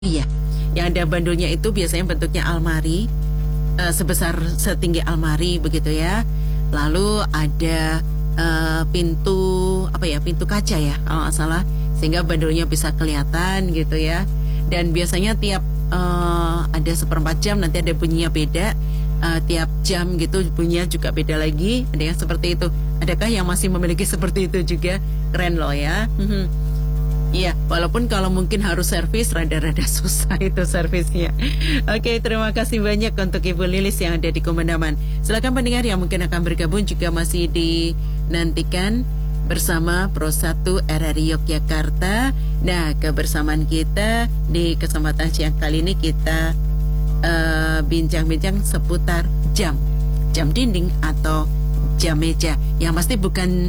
Iya, yang ada bandulnya itu biasanya bentuknya almari, sebesar setinggi almari begitu ya. Lalu ada pintu apa ya, pintu kaca ya kalau nggak salah, sehingga bandulnya bisa kelihatan gitu ya. Dan biasanya tiap ada seperempat jam nanti ada bunyinya beda. Tiap jam gitu bunyinya juga beda lagi. Ada yang seperti itu. Adakah yang masih memiliki seperti itu juga? Keren loh ya. Iya, walaupun kalau mungkin harus servis rada-rada susah itu servisnya. Oke, terima kasih banyak untuk Ibu Lilis yang ada di Kumendaman. Silakan pendengar yang mungkin akan bergabung juga masih dinantikan bersama Pro 1 RRI Yogyakarta. Nah, kebersamaan kita di kesempatan siang kali ini kita bincang-bincang seputar jam dinding atau jam meja. Yang pasti bukan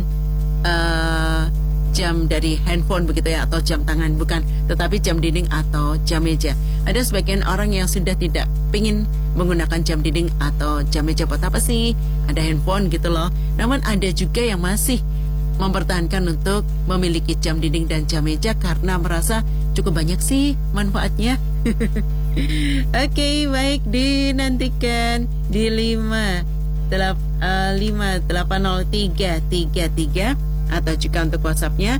jam dari handphone begitu ya, atau jam tangan, bukan, tetapi jam dinding atau jam meja. Ada sebagian orang yang sudah tidak pingin menggunakan jam dinding atau jam meja, buat apa sih, ada handphone gitu loh. Namun ada juga yang masih mempertahankan untuk memiliki jam dinding dan jam meja karena merasa cukup banyak sih manfaatnya. Oke, baik, dinantikan di 5803333 atau juga untuk WhatsApp-nya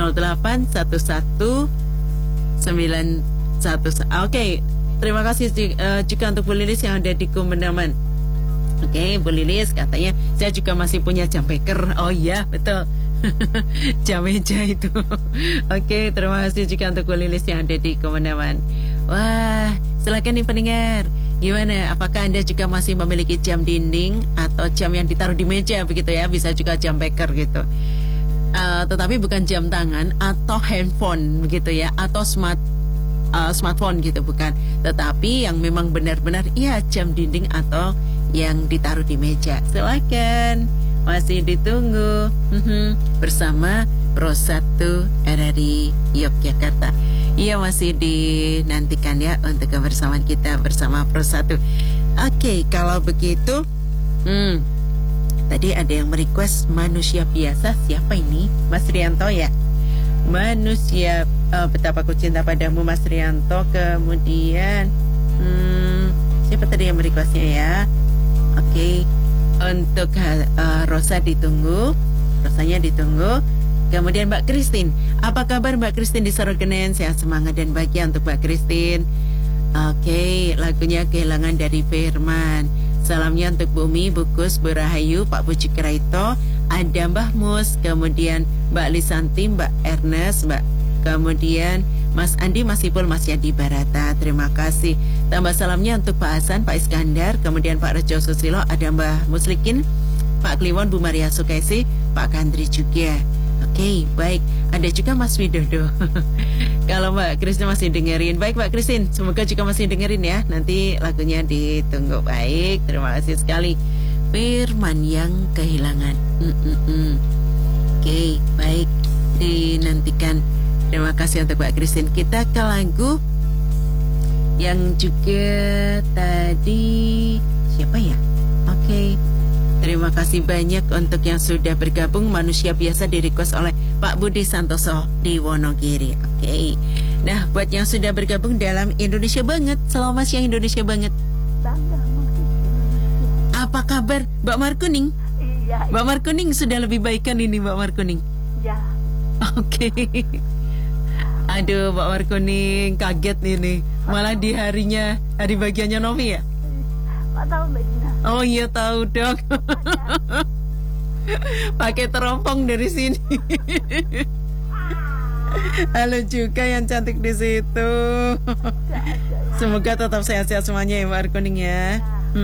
0811911. Oke, terima kasih juga untuk Bu Lilis yang ada di Kumendaman. Oke, Bu Lilis katanya saya juga masih punya jam beker. Oh iya, betul. Jam meja itu. Oke, terima kasih juga untuk Bu Lilis yang ada di Kumendaman. Wah, silakan nih pendengar. Gimana? Apakah Anda juga masih memiliki jam dinding atau jam yang ditaruh di meja begitu ya? Bisa juga jam beker gitu. Tetapi bukan jam tangan atau handphone begitu ya, atau smartphone gitu, bukan. Tetapi yang memang benar-benar ya jam dinding atau yang ditaruh di meja. Silakan, masih ditunggu bersama Pro 1 RRI Yogyakarta. Iya, masih dinantikan ya untuk kebersamaan kita bersama Pro 1. Oke, kalau begitu tadi ada yang merequest manusia biasa. Siapa ini? Mas Rianto ya? Manusia, betapa ku cinta padamu, Mas Rianto. Kemudian siapa tadi yang merequestnya ya? Oke, untuk Rosa ditunggu, Rosanya ditunggu. Kemudian Mbak Christine, apa kabar Mbak Christine di Sorogenen? Sehat, semangat dan bahagia untuk Mbak Christine. Oke, lagunya Kehilangan dari Firman. Salamnya untuk Bumi, Bukus, Burahayu, Pak Puji Kraito, ada Mbah Mus, kemudian Mbak Lisanti, Mbak Ernest, kemudian Mas Andi, Mas Ipul, Mas Yadi Barata. Terima kasih. Tambah salamnya untuk Pak Hasan, Pak Iskandar, kemudian Pak Rejo Susilo, ada Mbah Muslikin, Pak Kliwon, Bu Maria Sukaisi, Pak Kandri juga. Oke, baik. Ada juga Mas Widodo. Kalau Mbak Christine masih dengerin, baik Mbak Christine, semoga juga masih dengerin ya. Nanti lagunya ditunggu. Baik, terima kasih sekali. Firman yang kehilangan. Oke, baik, dinantikan. Terima kasih untuk Mbak Christine. Kita ke lagu yang juga tadi siapa ya? Oke. Terima kasih banyak untuk yang sudah bergabung. Manusia biasa di-request oleh Pak Budi Santoso di Wonogiri. Oke. Nah, buat yang sudah bergabung dalam Indonesia Banget, selamat siang Indonesia Banget. Apa kabar Mbak Markuning? Iya. Mbak Markuning sudah lebih baik kan ini Mbak Markuning? Ya. Oke. Aduh, Mbak Markuning kaget ini. Malah di hari bagiannya Novi ya? Pak tahu Mbak Dina? Oh iya tahu dong. Pakai teropong dari sini. Halo juga yang cantik di situ. Semoga tetap sehat-sehat semuanya ya Mbak Arkuning ya.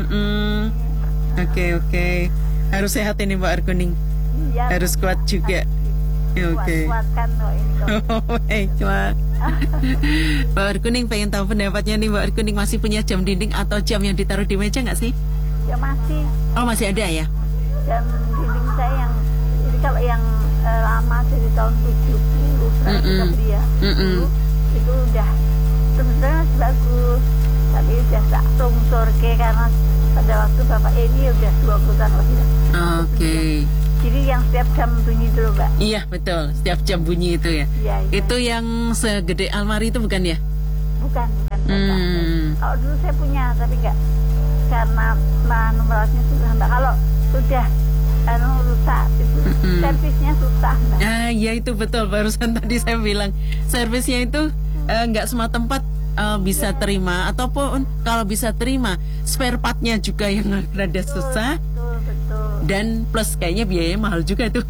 Oke. Harus sehat ini Mbak Arkuning. Iya. Harus kuat juga. Oke. Kuatkan loh ini kok. Baiklah. Mbak Arkuning pengen tahu pendapatnya nih. Mbak Arkuning masih punya jam dinding atau jam yang ditaruh di meja nggak sih? Ya masih. Oh masih ada ya? Jam dinding saya yang, jadi kalau yang lama dari tahun 70 saya beli ya. Itu udah sebenarnya masih bagus, tapi udah tak rungsur karena pada waktu Bapak ini udah 20 tahun lebih. Oke. Jadi yang setiap jam bunyi dulu Mbak. Iya betul, setiap jam bunyi itu ya. Iya. Itu yang segede almari itu bukan ya? bukan. Kalau dulu saya punya, tapi nggak, karena merawatnya susah Mbak. Kalau sudah rusak itu servisnya susah Mbak. Ya itu betul, barusan tadi saya bilang servisnya itu nggak semua tempat bisa terima, ataupun kalau bisa terima spare partnya juga yang rada susah. Betul. Dan plus kayaknya biayanya mahal juga tuh.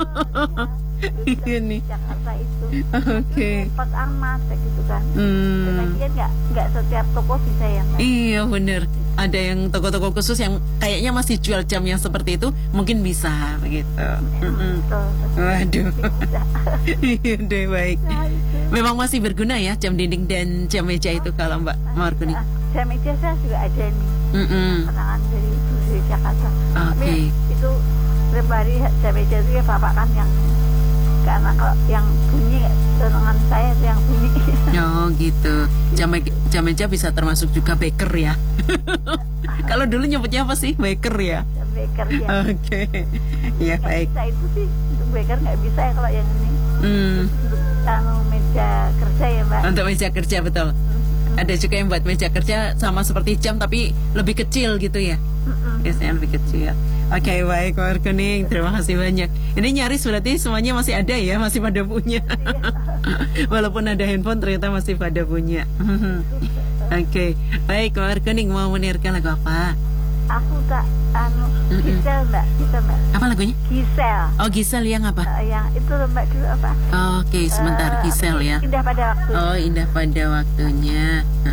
Iya nih. Jakarta itu. Oke. Repot amat gitu kan. Lagi kan nggak setiap toko bisa ya Mbak. Iya bener. Ada yang toko-toko khusus yang kayaknya masih jual jam yang seperti itu, mungkin bisa begitu. Betul. Waduh. Iya deh, baik. Memang masih berguna ya jam dinding dan jam meja itu kalau Mbak Marguni. Jam meja saya juga ada nih. Kenangan dari Jakarta. Oke. Itu lemari jam meja itu ya bapak kan yang, karena kalau yang bunyi lengan saya itu yang bunyi. Oh gitu. Jam meja bisa termasuk juga baker ya. Kalau dulu nyebutnya apa sih, baker ya? Baker ya. Oke. Ya baik. Bisa itu sih, untuk baker nggak bisa ya kalau yang ini. Untuk meja kerja ya Mbak. Untuk meja kerja betul. Ada juga yang buat meja kerja sama seperti jam tapi lebih kecil gitu ya. Biasanya lebih kecil. Oke, baik Mbak Marguni, terima kasih banyak. Ini nyaris berarti semuanya masih ada ya, masih pada punya. Walaupun ada handphone ternyata masih pada punya. Oke, baik Mbak Marguni, mau mendengarkan lagu apa? Aku tak Gisel Mbak. Apa lagunya? Gisel. Oh Gisel yang apa? Yang itu Mbak dulu apa? Oke, sebentar. Gisel ya. Indah pada waktunya. Oh, indah pada waktunya.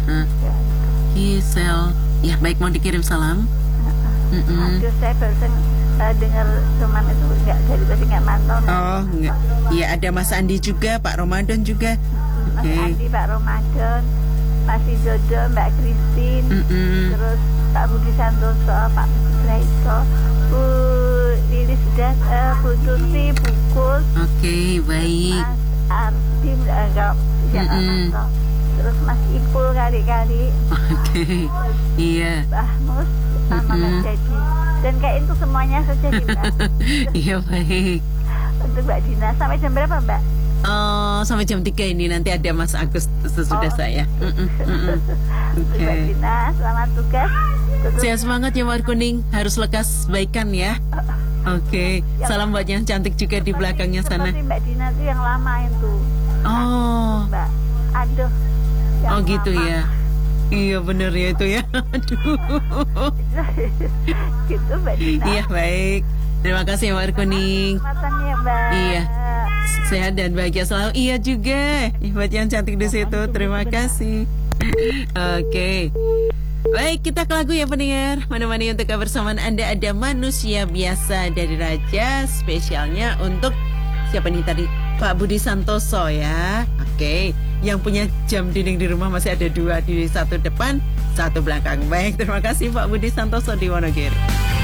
Gisel. Ya baik, mau dikirim salam. Aduh, saya barusan dengar cuman itu dari tadi nggak mantau. Oh enggak. Iya, ada Mas Andi juga, Pak Ramadan juga. Mas Andi, Pak Ramadan, Mas Jodo, Mbak Christine, terus Pak Budi Santoso, Pak Sudraito, Bu Lilis sudah, Bu Tuti, Bu Kus. Oke, baik. Mas Ardi enggak mantau. Terus Mas Ipul kali-kali. Oke. Iya. Mbah Mus sama Mas Jadi. Dan kayak itu semuanya saja Mbak. Iya baik. Untuk Mbak Dina sampai jam berapa Mbak? Sampai jam 3 ini, nanti ada Mas Agus sesudah saya. Oke. Mbak Dina, selamat tugas. Saya semangat ya Mbak Kuning, harus lekas baikan ya. Oke. Salam buat yang cantik juga di belakangnya sana. Seperti Mbak Dina itu yang lama itu. Oh. Mbak, aduh. Oh gitu lama. Ya. Iya bener ya itu ya. Aduh. Gitu Mbak Dina. Iya baik. Terima kasih Mbak Kuning. Ya, Mbak. Iya. Sehat dan bahagia selalu. Iya juga. Buat yang cantik di situ. Terima kasih. Oke. Baik, kita ke lagu ya pendengar. Menemani untuk kebersamaan Anda ada Manusia Biasa dari Raja. Spesialnya untuk siapa nih tadi? Pak Budi Santoso ya. Oke. Yang punya jam dinding di rumah masih ada 2, di satu depan, satu belakang. Baik, terima kasih Pak Budi Santoso di Wonogiri.